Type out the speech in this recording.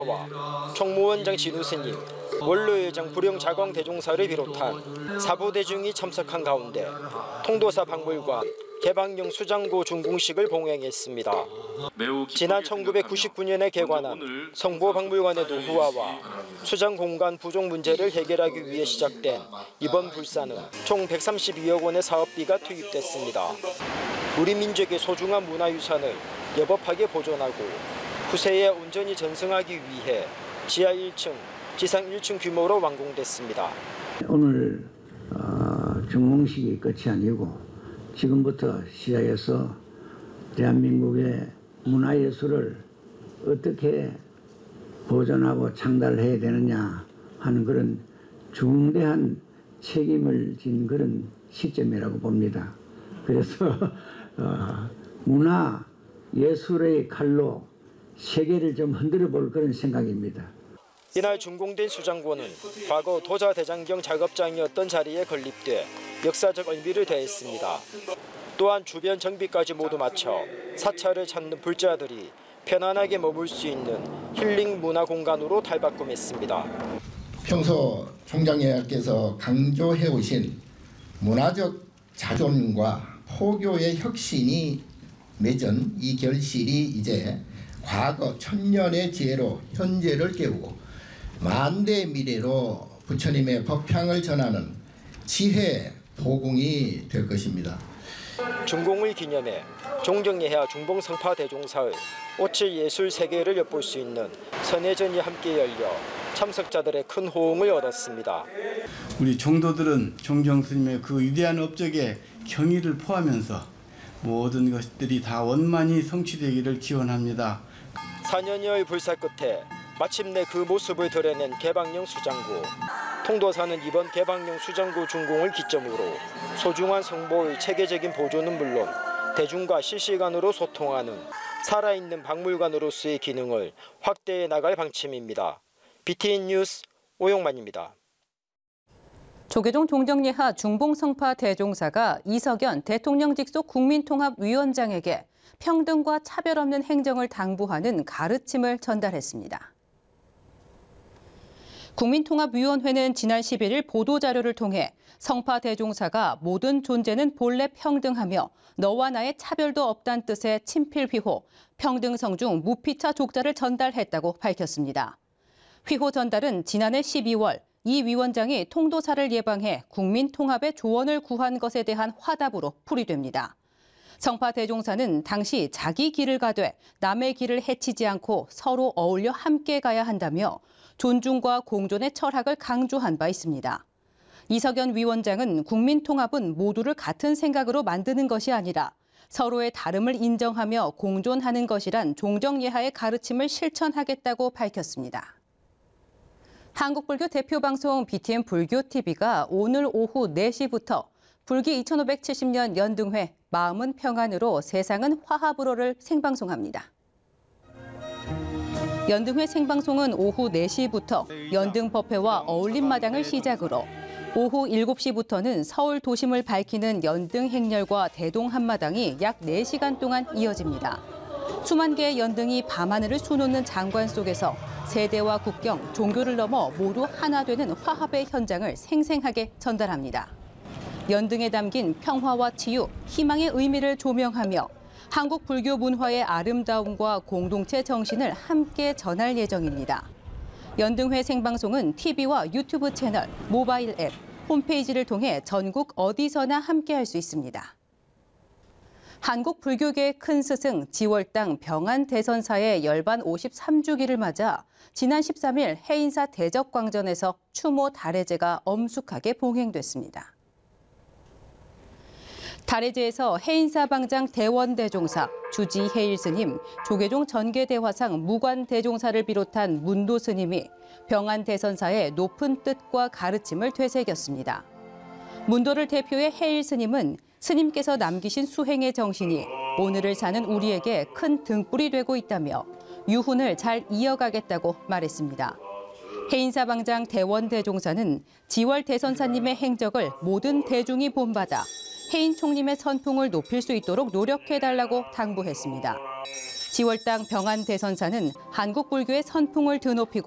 총무원장 진우 스님, 원로회장 불용 자광대종사를 비롯한 사부대중이 참석한 가운데 통도사 박물관 개방령 수장고 준공식을 봉행했습니다. 지난 1999년에 개관한 성보박물관의 노후화와 수장 공간 부족 문제를 해결하기 위해 시작된 이번 불사는 총 132억 원의 사업비가 투입됐습니다. 우리 민족의 소중한 문화유산을 여법하게 보존하고 후세에 온전히 전승하기 위해 지하 1층, 지상 1층 규모로 완공됐습니다. 오늘 준공식이 끝이 아니고 지금부터 시작해서 대한민국의 문화예술을 어떻게 보존하고 창달해야 되느냐 하는 그런 중대한 책임을 진 그런 시점이라고 봅니다. 그래서 문화 예술의 칼로 세계를 좀 흔들어 볼 그런 생각입니다. 이날 준공된 수장고는 과거 도자대장경 작업장이었던 자리에 건립돼 역사적 의미를 더했습니다. 또한 주변 정비까지 모두 마쳐 사찰을 찾는 불자들이 편안하게 머물 수 있는 힐링 문화 공간으로 탈바꿈했습니다. 평소 총장님께서 강조해 오신 문화적 자존과 포교의 혁신이 맺은 이 결실이 이제 과거 천년의 지혜로 현재를 깨우고 만대의 미래로 부처님의 법향을 전하는 지혜 보궁이 될 것입니다. 준공을 기념해 종정예하 중봉성파대종사의 5.7 예술 세계를 엿볼 수 있는 선회전이 함께 열려 참석자들의 큰 호응을 얻었습니다. 우리 종도들은 종정 스님의 그 위대한 업적에 경의를 포하면서 모든 것들이 다 원만히 성취되기를 기원합니다. 4년여의 불사 끝에 마침내 그 모습을 드러낸 개방령 수장고. 통도사는 이번 개방령 수장고 준공을 기점으로 소중한 성보의 체계적인 보존은 물론 대중과 실시간으로 소통하는 살아있는 박물관으로서의 기능을 확대해 나갈 방침입니다. BTN 뉴스 오용만입니다. 조계종 종정예하 중봉성파 대종사가 이석연 대통령 직속 국민통합위원장에게 평등과 차별 없는 행정을 당부하는 가르침을 전달했습니다. 국민통합위원회는 지난 11일 보도자료를 통해 성파 대종사가 모든 존재는 본래 평등하며 너와 나의 차별도 없다는 뜻의 친필휘호 평등성 중 무피차 족자를 전달했다고 밝혔습니다. 휘호 전달은 지난해 12월 이 위원장이 통도사를 예방해 국민 통합의 조언을 구한 것에 대한 화답으로 풀이됩니다. 성파 대종사는 당시 자기 길을 가되 남의 길을 해치지 않고 서로 어울려 함께 가야 한다며 존중과 공존의 철학을 강조한 바 있습니다. 이석연 위원장은 국민 통합은 모두를 같은 생각으로 만드는 것이 아니라 서로의 다름을 인정하며 공존하는 것이란 종정예하의 가르침을 실천하겠다고 밝혔습니다. 한국불교 대표방송 BTN 불교TV가 오늘 오후 4시부터 불기 2570년 연등회 마음은 평안으로 세상은 화합으로를 생방송합니다. 연등회 생방송은 오후 4시부터 연등법회와 어울림마당을 시작으로 오후 7시부터는 서울 도심을 밝히는 연등 행렬과 대동 한마당이 약 4시간 동안 이어집니다. 수만 개의 연등이 밤하늘을 수놓는 장관 속에서 세대와 국경, 종교를 넘어 모두 하나 되는 화합의 현장을 생생하게 전달합니다. 연등에 담긴 평화와 치유, 희망의 의미를 조명하며 한국 불교 문화의 아름다움과 공동체 정신을 함께 전할 예정입니다. 연등회 생방송은 TV와 유튜브 채널, 모바일 앱, 홈페이지를 통해 전국 어디서나 함께할 수 있습니다. 한국 불교계의 큰 스승 지월당 병안대선사의 열반 53주기를 맞아 지난 13일 해인사 대적광전에서 추모 달해제가 엄숙하게 봉행됐습니다. 달해제에서 해인사 방장 대원대종사, 주지 해일 스님, 조계종 전계대화상 무관대종사를 비롯한 문도 스님이 병안대선사의 높은 뜻과 가르침을 되새겼습니다. 문도를 대표해 해일 스님은 스님께서 남기신 수행의 정신이 오늘을 사는 우리에게 큰 등불이 되고 있다며 유훈을 잘 이어가겠다고 말했습니다. 해인사 방장 대원대종사는 지월 대선사님의 행적을 모든 대중이 본받아 해인 총림의 선풍을 높일 수 있도록 노력해달라고 당부했습니다. 지월당 병안 대선사는 한국 불교의 선풍을 드높이고